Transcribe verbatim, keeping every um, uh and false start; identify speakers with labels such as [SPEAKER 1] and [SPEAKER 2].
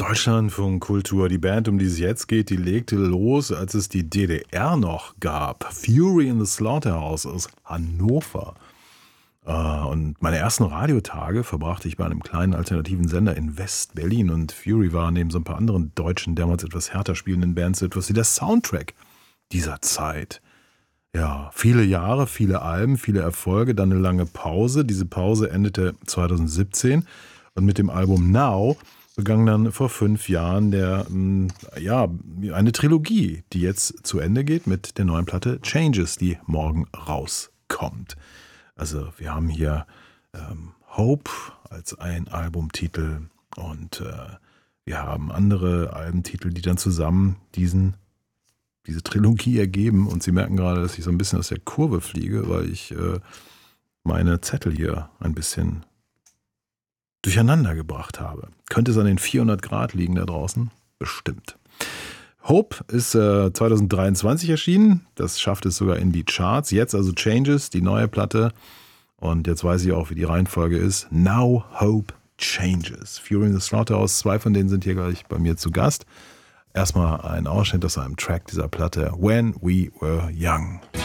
[SPEAKER 1] Deutschlandfunk-Kultur. Die Band, um die es jetzt geht, die legte los, als es die D D R noch gab. Fury in the Slaughterhouse aus Hannover. Und meine ersten Radiotage verbrachte ich bei einem kleinen alternativen Sender in West-Berlin. Und Fury war neben so ein paar anderen deutschen, damals etwas härter spielenden Bands etwas wie der Soundtrack dieser Zeit. Ja, viele Jahre, viele Alben, viele Erfolge, dann eine lange Pause. Diese Pause endete zwanzig siebzehn und mit dem Album Now begann dann vor fünf Jahren der, ja, eine Trilogie, die jetzt zu Ende geht mit der neuen Platte Changes, die morgen rauskommt. Also wir haben hier ähm, Hope als ein Albumtitel und äh, wir haben andere Albumtitel, die dann zusammen diesen, diese Trilogie ergeben. Und Sie merken gerade, dass ich so ein bisschen aus der Kurve fliege, weil ich äh, meine Zettel hier ein bisschen durcheinander gebracht habe. Könnte es an den vierhundert Grad liegen da draußen? Bestimmt. Hope ist äh, zwanzig dreiundzwanzig erschienen. Das schafft es sogar in die Charts. Jetzt also Changes, die neue Platte. Und jetzt weiß ich auch, wie die Reihenfolge ist. Now Hope Changes. Fury in the Slaughterhouse. Zwei von denen sind hier gleich bei mir zu Gast. Erstmal ein Ausschnitt aus einem Track dieser Platte. When We Were Young.